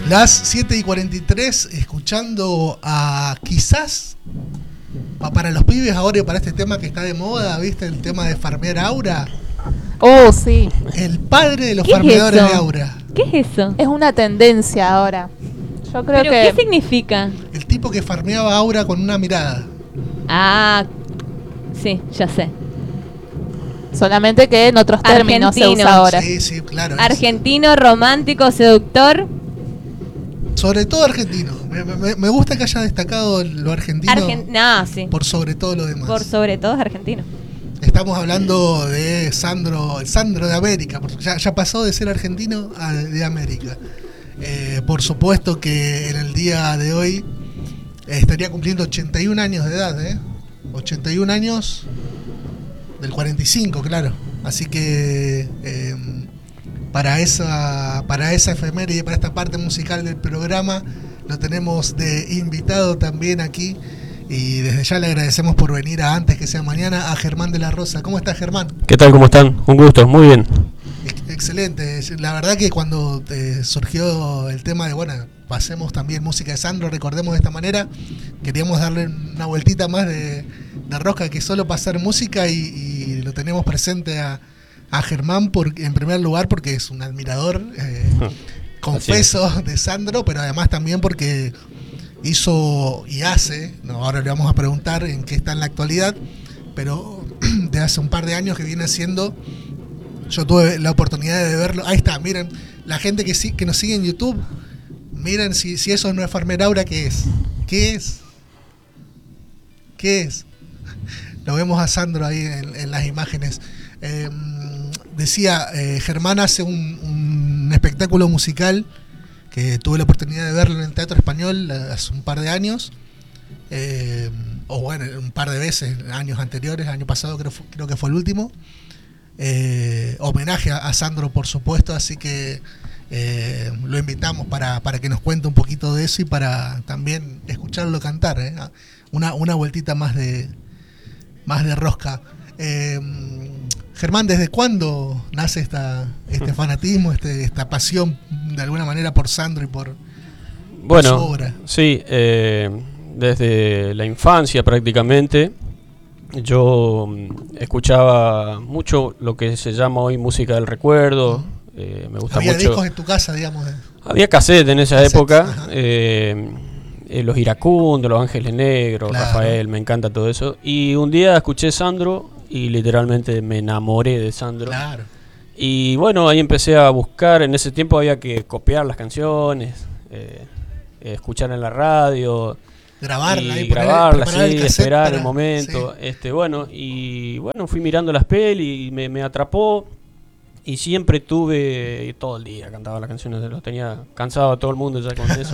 Las 7:43, escuchando a quizás para los pibes ahora y para este tema que está de moda, ¿viste? El tema de farmear aura. Oh, sí. El padre de los farmeadores de aura. ¿Qué es eso? Es una tendencia ahora. Yo creo ¿Pero que... qué significa? El tipo que farmeaba aura con una mirada. Ah, sí, ya sé. Solamente que en otros términos se usa ahora. Sí, sí, claro. Argentino, romántico, seductor. Sobre todo argentino. Me gusta que haya destacado lo argentino No, sí. por sobre todo lo demás. Por sobre todo es argentino. Estamos hablando de Sandro, el Sandro de América, porque ya pasó de ser argentino a de América. Por supuesto que en el día de hoy estaría cumpliendo 81 años de edad, 81 años del 45, claro. Así que para esa efeméride, para esta parte musical del programa, lo tenemos de invitado también aquí. Y desde ya le agradecemos por venir a Antes que sea mañana a Germán de la Rosa. ¿Cómo estás, Germán? ¿Qué tal? ¿Cómo están? Un gusto, muy bien. Excelente. La verdad que cuando surgió el tema de, bueno, pasemos también música de Sandro, recordemos de esta manera, queríamos darle una vueltita más de rosca que solo pasar música y lo tenemos presente a Germán en primer lugar porque es un admirador, confeso, de Sandro, pero además también porque hizo y hace, ahora le vamos a preguntar en qué está en la actualidad, pero de hace un par de años que viene haciendo, yo tuve la oportunidad de verlo. Ahí está, miren, la gente que nos sigue en YouTube, miren si eso no es farmear aura, ¿qué es? ¿Qué es? ¿Qué es? Lo vemos a Sandro ahí en las imágenes. Decía, Germán hace un espectáculo musical que tuve la oportunidad de verlo en el Teatro Español hace un par de años, o bueno, un par de veces, años anteriores, año pasado creo que fue el último. Homenaje a Sandro, por supuesto, así que lo invitamos para que nos cuente un poquito de eso y para también escucharlo cantar, una vueltita más de rosca. Germán, ¿desde cuándo nace este fanatismo, esta pasión de alguna manera por Sandro y por su obra? Sí, desde la infancia prácticamente. Yo escuchaba mucho lo que se llama hoy música del recuerdo. Me gusta ¿Había mucho. discos en tu casa, digamos? Había cassette en esa época. Los Iracundos, Los Ángeles Negros, claro. Rafael, me encanta todo eso. Y un día escuché Sandro y literalmente me enamoré de Sandro. Claro. Y bueno, ahí empecé a buscar. En ese tiempo había que copiar las canciones, escuchar en la radio. Grabarla, sí, esperar el momento. Sí. Y bueno, fui mirando las pelis y me atrapó. Y siempre tuve, todo el día cantaba las canciones, los tenía cansado a todo el mundo ya con eso.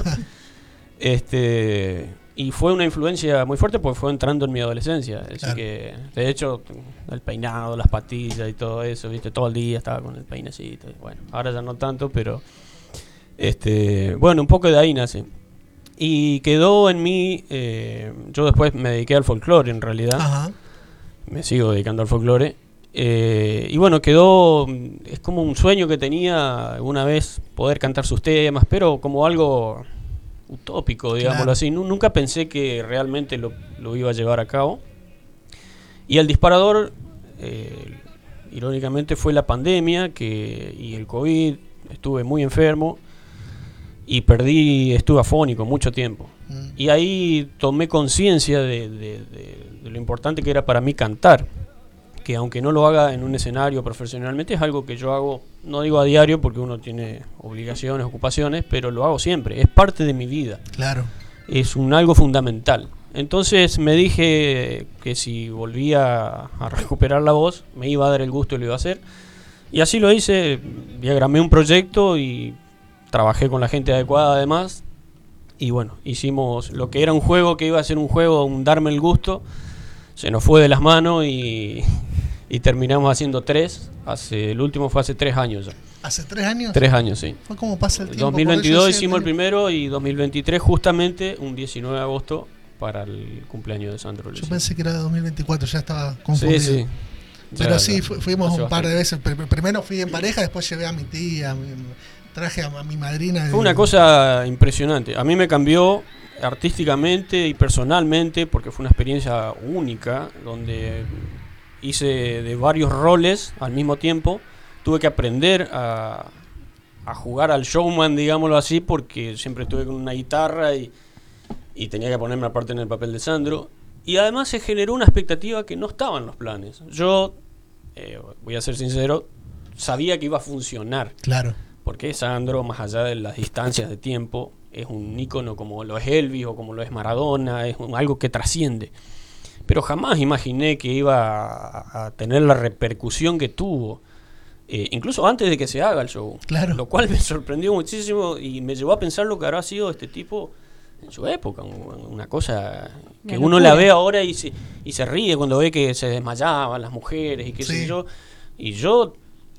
Y fue una influencia muy fuerte porque fue entrando en mi adolescencia. Así claro. Que, de hecho, el peinado, las patillas y todo eso, viste, todo el día estaba con el peinecito. Bueno, ahora ya no tanto, pero bueno, un poco de ahí nace. Y quedó en mí, yo después me dediqué al folclore en realidad. Ajá. Me sigo dedicando al folclore. Y bueno, quedó, es como un sueño que tenía alguna vez poder cantar sus temas, pero como algo utópico, digámoslo claro. Así. Nunca pensé que realmente lo iba a llevar a cabo. Y el disparador, irónicamente, fue la pandemia y el COVID. Estuve muy enfermo y estuve afónico mucho tiempo. Y ahí tomé conciencia de lo importante que era para mí cantar. Que aunque no lo haga en un escenario profesionalmente, es algo que yo hago, no digo a diario porque uno tiene obligaciones, ocupaciones, pero lo hago siempre, es parte de mi vida. Claro. Es algo fundamental. Entonces me dije que si volvía a recuperar la voz, me iba a dar el gusto y lo iba a hacer. Y así lo hice, diagramé un proyecto y trabajé con la gente adecuada además. Y bueno, hicimos lo que era un juego, que iba a ser un juego, un darme el gusto. Se nos fue de las manos y terminamos haciendo 3. El último fue hace 3 años ya. ¿Hace 3 años? 3 años, sí. Fue como pasa el tiempo. 2022 hicimos el primero y 2023 justamente un 19 de agosto para el cumpleaños de Sandro. Yo pensé que era 2024, ya estaba confundido. Sí. Pero sí, fuimos un par de veces. Primero fui en pareja, después llevé a mi tía. traje a mi madrina. Fue una cosa impresionante. A mí me cambió artísticamente y personalmente porque fue una experiencia única donde hice de varios roles al mismo tiempo. Tuve que aprender a jugar al showman, digámoslo así, porque siempre estuve con una guitarra y tenía que ponerme aparte en el papel de Sandro. Y además se generó una expectativa que no estaba en los planes. Yo, voy a ser sincero, sabía que iba a funcionar. Claro. Porque Sandro, más allá de las distancias de tiempo, es un ícono como lo es Elvis o como lo es Maradona, es algo que trasciende. Pero jamás imaginé que iba a tener la repercusión que tuvo, incluso antes de que se haga el show. Claro. Lo cual me sorprendió muchísimo y me llevó a pensar lo que habrá sido este tipo en su época. Una cosa que uno la ve ahora y se ríe cuando ve que se desmayaban las mujeres y qué sé yo. Y yo,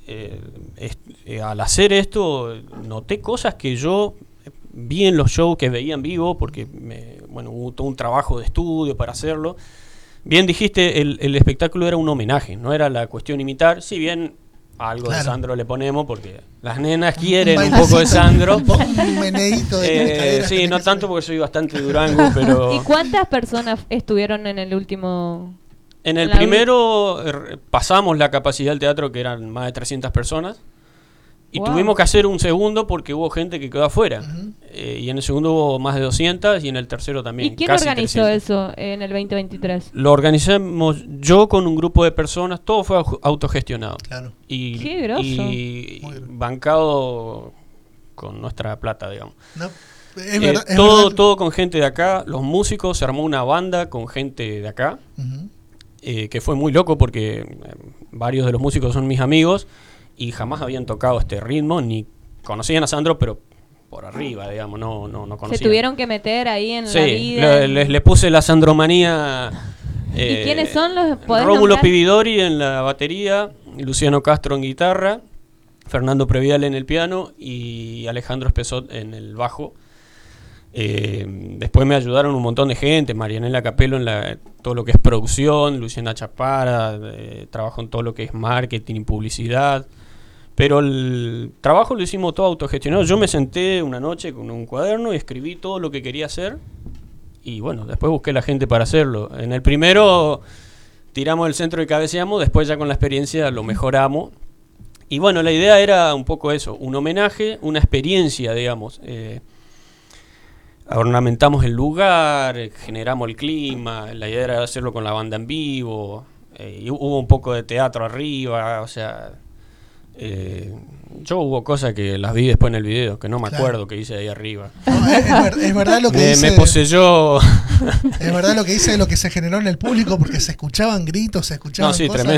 al hacer esto, noté cosas que yo vi en los shows que veía en vivo, porque hubo todo un trabajo de estudio para hacerlo. Bien dijiste, el espectáculo era un homenaje, no era la cuestión imitar, si bien algo de Sandro le ponemos, porque las nenas quieren un poco de Sandro. Un meneíto de sí, no tanto porque soy bastante Durango, pero... ¿Y cuántas personas estuvieron en el último...? En el primero pasamos la capacidad del teatro, que eran más de 300 personas. Y tuvimos que hacer un segundo porque hubo gente que quedó afuera. Y en el segundo hubo más de 200 y en el tercero también. ¿Y quién casi organizó 300. eso en el 2023? Lo organizamos yo con un grupo de personas, todo fue autogestionado. Claro. Qué groso. Y bancado con nuestra plata, digamos. No, es verdad, todo con gente de acá. Los músicos, se armó una banda con gente de acá. Que fue muy loco porque varios de los músicos son mis amigos y jamás habían tocado este ritmo, ni conocían a Sandro, pero por arriba, digamos, no conocían. Se tuvieron que meter ahí en la vida. Les puse la sandromanía. ¿Y quiénes son los? Rómulo nombrar? Pividori en la batería, Luciano Castro en guitarra, Fernando Previal en el piano y Alejandro Espesot en el bajo. Después me ayudaron un montón de gente, Marianela Capello en todo lo que es producción, Luciana Chapara, trabajo en todo lo que es marketing y publicidad. Pero el trabajo lo hicimos todo autogestionado. Yo me senté una noche con un cuaderno y escribí todo lo que quería hacer. Y bueno, después busqué la gente para hacerlo. En el primero tiramos el centro y cabeceamos, después ya con la experiencia lo mejoramos. Y bueno, la idea era un poco eso, un homenaje, una experiencia, digamos. Ornamentamos el lugar, generamos el clima, la idea era hacerlo con la banda en vivo. Y hubo un poco de teatro arriba, o sea... yo hubo cosas que las vi después en el video, que no me acuerdo que hice ahí arriba. No, es verdad lo que dice. Me poseyó. Es verdad lo que dice de lo que se generó en el público, porque se escuchaban gritos, se escuchaban cosas. Tremendo.